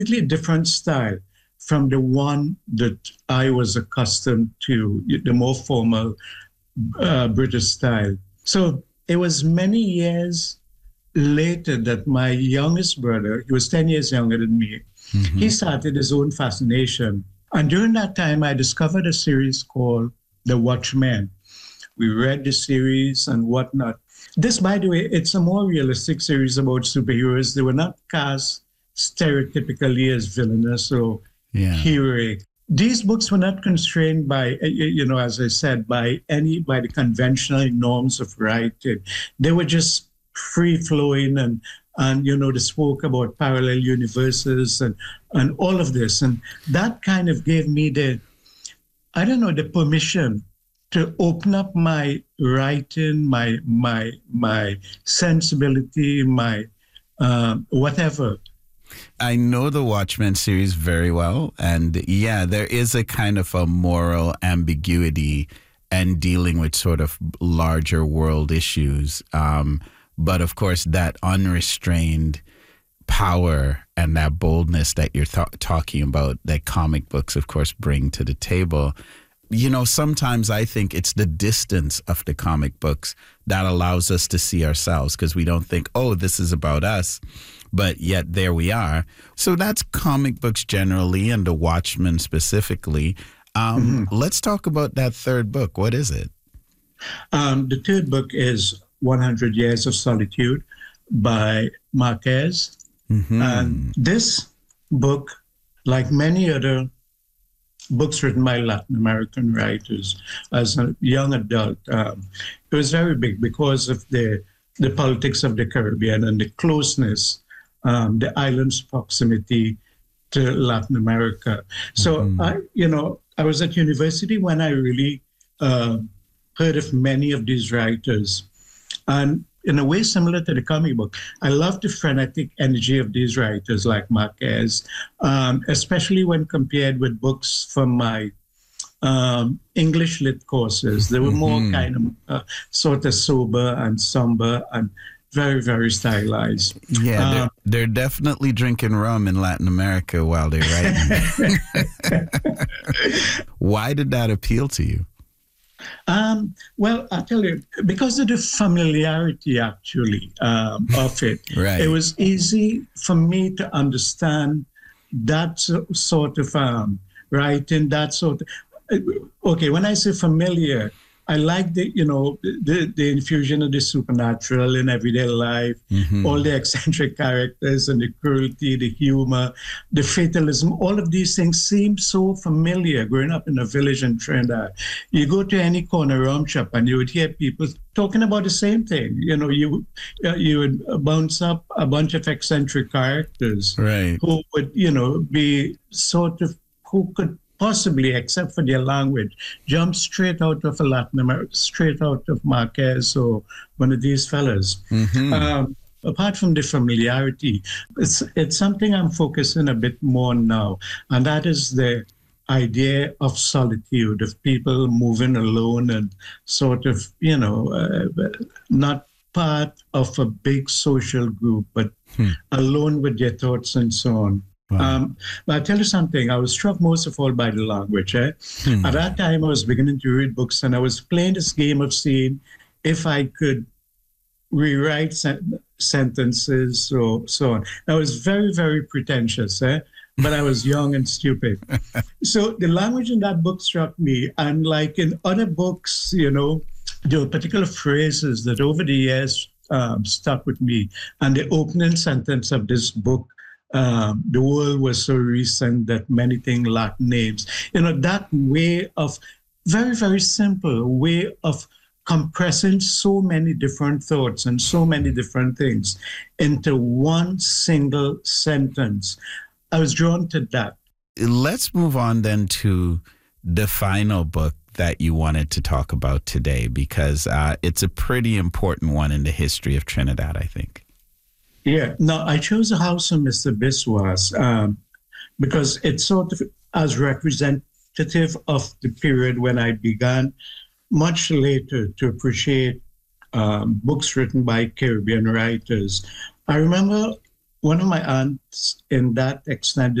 different style from the one that I was accustomed to, the more formal British style. So it was many years later that my youngest brother, he was 10 years younger than me, he started his own fascination. And during that time, I discovered a series called The Watchmen. We read the series and whatnot. This, by the way, it's a more realistic series about superheroes. They were not cast stereotypically as villainous or heroic. These books were not constrained by, as I said, by the conventional norms of writing. They were just free flowing and they spoke about parallel universes and all of this. And that kind of gave me the permission to open up my writing, my sensibility, my whatever. I know the Watchmen series very well. And yeah, there is a kind of a moral ambiguity and dealing with sort of larger world issues. But of course, that unrestrained power and that boldness that you're talking about, that comic books, of course, bring to the table. Sometimes I think it's the distance of the comic books that allows us to see ourselves, because we don't think, oh, this is about us. But yet there we are. So that's comic books generally and The Watchmen specifically. Let's talk about that third book. What is it? The third book is 100 Years of Solitude by Marquez. And this book, like many other books written by Latin American writers as a young adult, it was very big because of the politics of the Caribbean and the closeness, the island's proximity to Latin America. So I was at university when I really heard of many of these writers. And in a way similar to the comic book, I love the frenetic energy of these writers like Marquez, especially when compared with books from my English lit courses. They were more kind of sort of sober and somber and very, very stylized. Yeah, they're definitely drinking rum in Latin America while they're writing. Why did that appeal to you? Well, I'll tell you, because of the familiarity, actually, of it. Right. It was easy for me to understand that sort of writing, that sort of... Okay, when I say familiar, I like the infusion of the supernatural in everyday life, all the eccentric characters and the cruelty, the humor, the fatalism. All of these things seem so familiar growing up in a village in Trinidad. You go to any corner rum shop and you would hear people talking about the same thing. You would bounce up a bunch of eccentric characters, right, who would, be sort of, who could possibly, except for their language, jump straight out of Latin America, straight out of Marquez or one of these fellas. Apart from the familiarity, it's something I'm focusing a bit more now, and that is the idea of solitude, of people moving alone and sort of, not part of a big social group, but alone with their thoughts and so on. Wow. But I'll tell you something, I was struck most of all by the language. At that time, I was beginning to read books and I was playing this game of seeing if I could rewrite sentences or so on. I was very, very pretentious, but I was young and stupid. So the language in that book struck me. And like in other books, there were particular phrases that over the years stuck with me. And the opening sentence of this book, the world was so recent that many things lack names. That way of, very, very simple way of compressing so many different thoughts and so many different things into one single sentence. I was drawn to that. Let's move on then to the final book that you wanted to talk about today, because it's a pretty important one in the history of Trinidad, I think. Yeah, no, I chose The House of Mr. Biswas because it's sort of as representative of the period when I began much later to appreciate books written by Caribbean writers. I remember one of my aunts in that extended